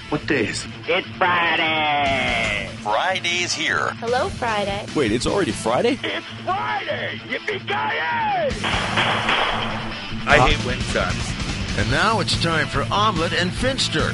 What day is it? It's Friday! Friday's here. Hello, Friday. Wait, it's already Friday? It's Friday! Yippee-ki-yay! I hate wind chimes. And now it's time for Omelet and Finster.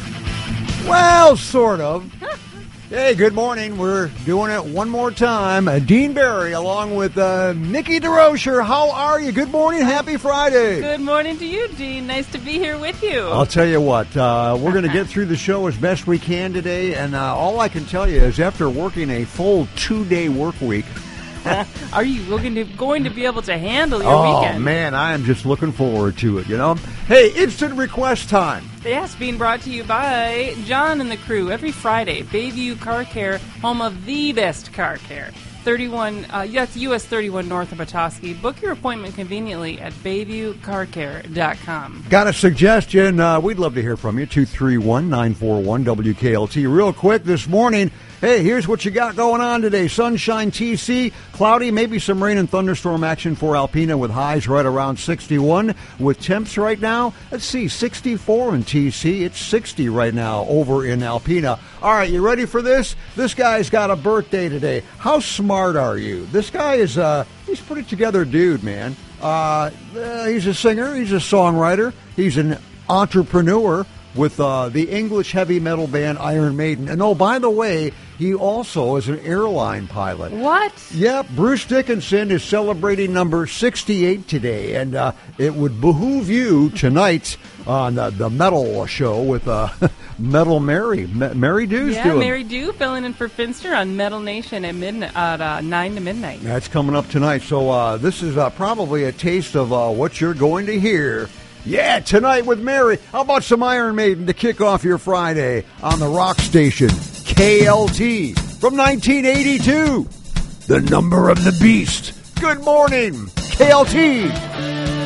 Well, sort of. Hey, good morning. We're doing it one more time. Dean Barry along with Nikki DeRocher. How are you? Good morning. Happy Friday. Good morning to you, Dean. Nice to be here with you. I'll tell you what. We're going to get through the show as best we can today. And all I can tell you is after working a full 2-day work week. Are you going to be able to handle your weekend? Oh, man, I am just looking forward to it, you know. Hey, instant request time. Yes, being brought to you by John and the crew every Friday. Bayview Car Care, home of the best car care. 31, that's US 31 north of Petoskey. Book your appointment conveniently at BayviewCarCare.com. Got a suggestion? We'd love to hear from you. 231-941-WKLT. Real quick this morning. Hey, here's what you got going on today. Sunshine, TC, cloudy, maybe some rain and thunderstorm action for Alpena with highs right around 61. With temps right now, let's see, 64 in TC. It's 60 right now over in Alpena. All right, you ready for this? This guy's got a birthday today. How smart are you? This guy is, he's a pretty together dude, man. He's a singer. He's a songwriter. He's an entrepreneur with the English heavy metal band Iron Maiden. And oh, by the way, he also is an airline pilot. What? Yeah, Bruce Dickinson is celebrating number 68 today, and it would behoove you tonight on the Metal Show with Metal Mary. Mary Dew's doing. Yeah, Mary Dew filling in for Finster on Metal Nation at midnight, at 9 to midnight. That's coming up tonight. So this is probably a taste of what you're going to hear. Yeah, tonight with Mary. How about some Iron Maiden to kick off your Friday on the rock station, KLT, from 1982. The number of the beast. Good morning, KLT.